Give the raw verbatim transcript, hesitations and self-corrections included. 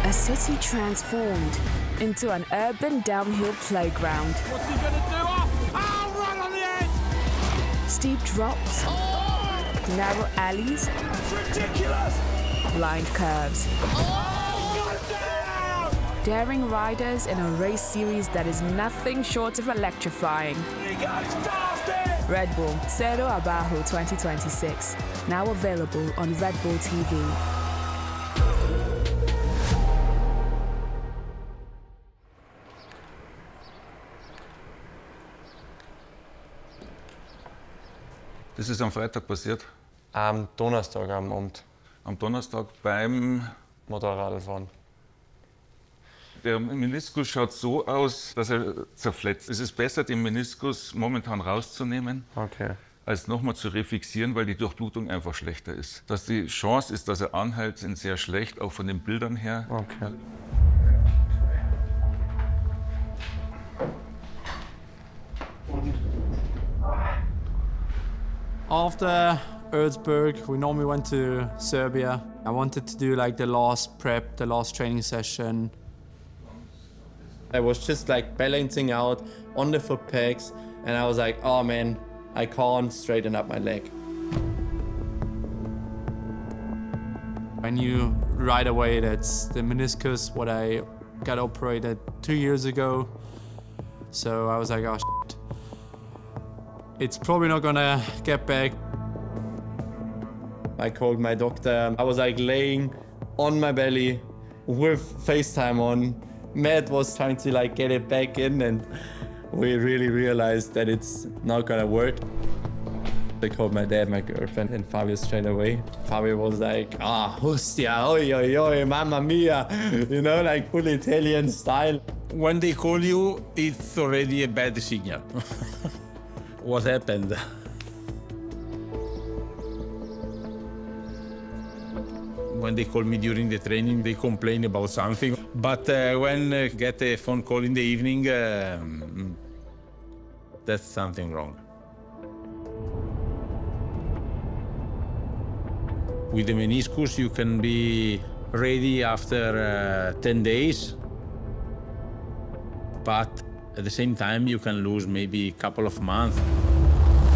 A city transformed into an urban downhill playground. What's he gonna do? Oh, oh run on the edge! Steep drops, Oh! narrow alleys, It's ridiculous! blind curves. Oh, down! Daring riders in a race series that is nothing short of electrifying. He goes past it! Red Bull Cerro Abajo twenty twenty-six, now available on Red Bull T V. Das ist am Freitag passiert. Am Donnerstag am Abend. Am Donnerstag beim... Motorradfahren. Der Meniskus schaut so aus, dass er zerfletzt. Es ist besser, den Meniskus momentan rauszunehmen, Okay. als nochmal zu refixieren, weil die Durchblutung einfach schlechter ist. Dass die Chance ist, dass er anhält, sind sehr schlecht, auch von den Bildern her. Okay. After Erzberg, we normally went to Serbia. I wanted to do like the last prep, the last training session. I was just like balancing out on the foot pegs, and I was like, oh man, I can't straighten up my leg. I knew right away that's the meniscus, what I got operated two years ago. So I was like, oh shit. It's probably not gonna get back. I called my doctor. I was like laying on my belly with FaceTime on. Matt was trying to like get it back in, and we really realized that it's not gonna work. I called my dad, my girlfriend, and Fabio straight away. Fabio was like, ah, hostia, oi, oi, oi, mamma mia, you know, like full Italian style. When they call you, it's already a bad signal. What happened? When they call me during the training, they complain about something. But uh, when I uh, get a phone call in the evening, uh, that's something wrong. With the meniscus, you can be ready after uh, ten days. But at the same time, you can lose maybe a couple of months.